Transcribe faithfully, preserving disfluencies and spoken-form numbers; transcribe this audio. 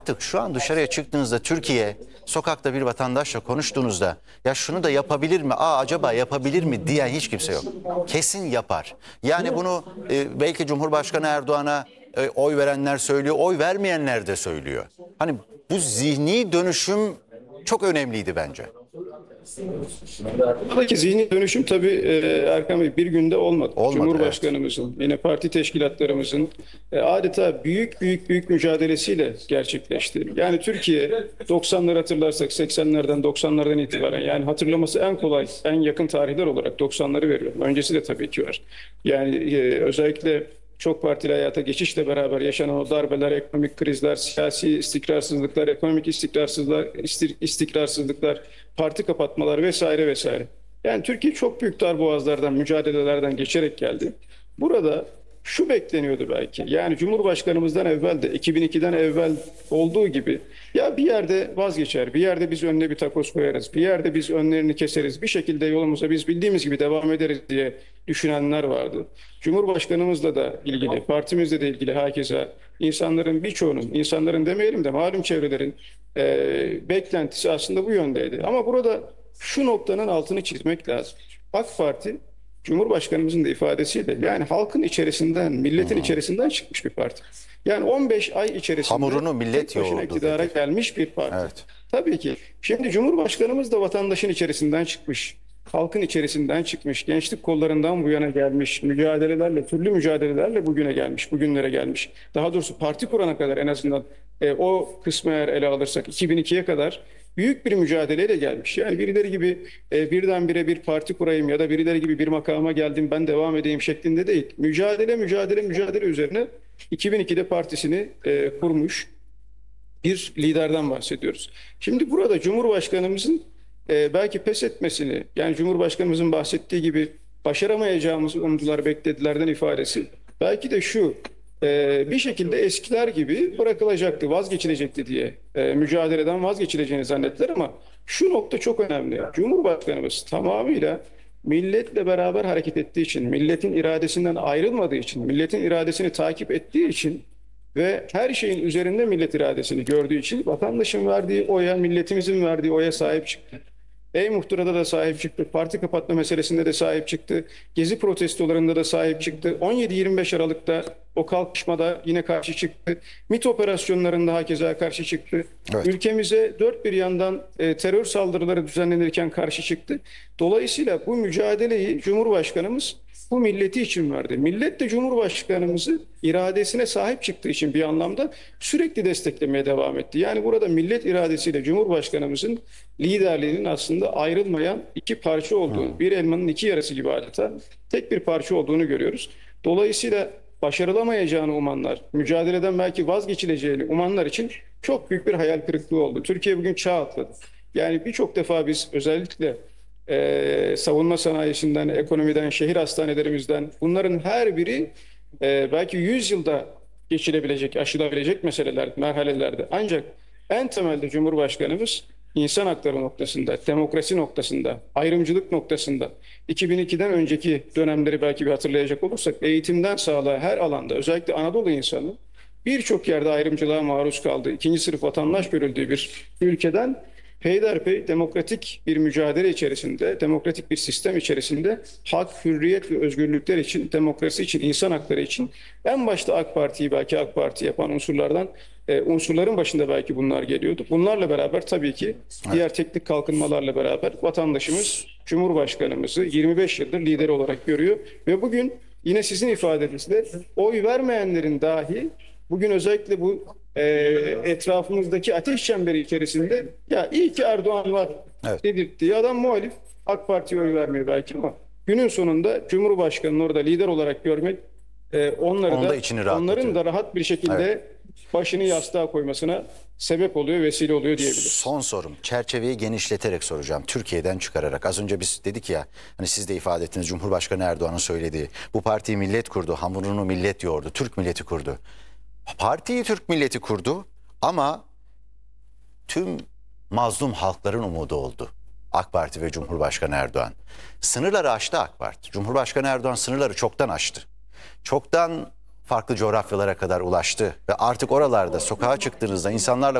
Artık şu an dışarıya çıktığınızda Türkiye, sokakta bir vatandaşla konuştuğunuzda ya şunu da yapabilir mi, aa acaba yapabilir mi diyen hiç kimse yok. Kesin yapar. Yani bunu e, belki Cumhurbaşkanı Erdoğan'a e, oy verenler söylüyor, oy vermeyenler de söylüyor. Hani bu zihni dönüşüm çok önemliydi bence. Buradaki zihni dönüşüm tabii e, Erkan Bey bir günde olmadı. Olmadı, Cumhurbaşkanımızın, yine parti teşkilatlarımızın e, adeta büyük büyük büyük mücadelesiyle gerçekleşti. Yani Türkiye doksanları hatırlarsak seksenlerden doksanlardan itibaren, yani hatırlaması en kolay, en yakın tarihler olarak doksanları veriyorum. Öncesi de tabii ki var. Yani e, özellikle çok partili hayata geçişle beraber yaşanan o darbeler, ekonomik krizler, siyasi istikrarsızlıklar, ekonomik istikrarsızlıklar, istik- istikrarsızlıklar, parti kapatmalar vesaire vesaire. Yani Türkiye çok büyük darboğazlardan, mücadelelerden geçerek geldi. Burada şu bekleniyordu belki. Yani Cumhurbaşkanımızdan evvel de iki bin ikiden evvel olduğu gibi ya bir yerde vazgeçer, bir yerde biz önüne bir takoz koyarız, bir yerde biz önlerini keseriz, bir şekilde yolumuza biz bildiğimiz gibi devam ederiz diye düşünenler vardı. Cumhurbaşkanımızla da ilgili, partimizle de ilgili herkese, insanların birçoğunun, insanların demeyelim de malum çevrelerin e, beklentisi aslında bu yöndeydi. Ama burada şu noktanın altını çizmek lazım. AK Parti Cumhurbaşkanımızın da ifadesiyle yani halkın içerisinden, milletin içerisinden çıkmış bir parti. Yani on beş ay içerisinde Hamurunu millet tek başına yoğurdu iktidara dedi. gelmiş bir parti. Evet. Tabii ki. Şimdi Cumhurbaşkanımız da vatandaşın içerisinden çıkmış. Halkın içerisinden çıkmış. Gençlik kollarından bu yana gelmiş. Mücadelelerle, türlü mücadelelerle bugüne gelmiş, bugünlere gelmiş. Daha doğrusu parti kurana kadar en azından e, o kısmı eğer ele alırsak iki bin ikiye kadar büyük bir mücadeleyle gelmiş. Yani birileri gibi e, birdenbire bir parti kurayım ya da birileri gibi bir makama geldim ben devam edeyim şeklinde değil. Mücadele, mücadele, mücadele üzerine iki bin ikide partisini e, kurmuş bir liderden bahsediyoruz. Şimdi burada Cumhurbaşkanımızın e, belki pes etmesini, yani Cumhurbaşkanımızın bahsettiği gibi başaramayacağımızı umdular, bekledilerden ifadesi. Belki de şu, e, bir şekilde eskiler gibi bırakılacaktı, vazgeçilecekti diye e, mücadeleden vazgeçileceğini zannettiler ama şu nokta çok önemli. Cumhurbaşkanımız tamamıyla milletle beraber hareket ettiği için, milletin iradesinden ayrılmadığı için, milletin iradesini takip ettiği için ve her şeyin üzerinde millet iradesini gördüğü için vatandaşın verdiği oya, milletimizin verdiği oya sahip çıktı. E-Muhtıra'da da sahip çıktı. Parti kapatma meselesinde de sahip çıktı. Gezi protestolarında da sahip çıktı. on yedi yirmi beş Aralık'ta o kalkışmada yine karşı çıktı. MİT operasyonlarında hakeza karşı çıktı. Evet. Ülkemize dört bir yandan e, terör saldırıları düzenlenirken karşı çıktı. Dolayısıyla bu mücadeleyi Cumhurbaşkanımız bu milleti için verdi. Millet de Cumhurbaşkanımızı iradesine sahip çıktığı için bir anlamda sürekli desteklemeye devam etti. Yani burada millet iradesiyle Cumhurbaşkanımızın liderliğinin aslında ayrılmayan iki parça olduğunu, bir elmanın iki yarısı gibi adeta tek bir parça olduğunu görüyoruz. Dolayısıyla başarılamayacağını umanlar, mücadeleden belki vazgeçileceğini umanlar için çok büyük bir hayal kırıklığı oldu. Türkiye bugün çağ atladı. Yani birçok defa biz özellikle Ee, savunma sanayisinden, ekonomiden, şehir hastanelerimizden bunların her biri e, belki yüz yılda geçilebilecek, aşılabilecek meseleler, merhalelerde. Ancak en temelde Cumhurbaşkanımız insan hakları noktasında, demokrasi noktasında, ayrımcılık noktasında iki bin ikiden önceki dönemleri belki bir hatırlayacak olursak eğitimden sağlığa her alanda özellikle Anadolu insanı birçok yerde ayrımcılığa maruz kaldığı, ikinci sınıf vatandaş görüldüğü bir ülkeden peyderpey demokratik bir mücadele içerisinde, demokratik bir sistem içerisinde hak, hürriyet ve özgürlükler için, demokrasi için, insan hakları için en başta AK Parti'yi belki AK Parti yapan unsurlardan, e, unsurların başında belki bunlar geliyordu. Bunlarla beraber tabii ki diğer teknik kalkınmalarla beraber vatandaşımız Cumhurbaşkanımızı yirmi beş yıldır lideri olarak görüyor ve bugün yine sizin ifadenizle oy vermeyenlerin dahi bugün özellikle bu e, etrafımızdaki ateş çemberi içerisinde ya iyi ki Erdoğan var Evet. dedirttiği adam muhalif. AK Parti'ye oy vermiyor belki ama günün sonunda Cumhurbaşkanı'nı orada lider olarak görmek e, onları Onun da da içini rahatlatıyor. onların da rahat bir şekilde Evet. başını yastığa koymasına sebep oluyor, vesile oluyor diyebiliriz. Son sorum. Çerçeveyi genişleterek soracağım. Türkiye'den çıkararak. Az önce biz dedik ya, hani siz de ifade ettiniz, Cumhurbaşkanı Erdoğan'ın söylediği. Bu partiyi millet kurdu, hamurunu millet yoğurdu, Türk milleti kurdu. Partiyi Türk milleti kurdu ama tüm mazlum halkların umudu oldu AK Parti ve Cumhurbaşkanı Erdoğan. Sınırları aştı AK Parti. Cumhurbaşkanı Erdoğan sınırları çoktan aştı. Çoktan farklı coğrafyalara kadar ulaştı ve artık oralarda sokağa çıktığınızda insanlarla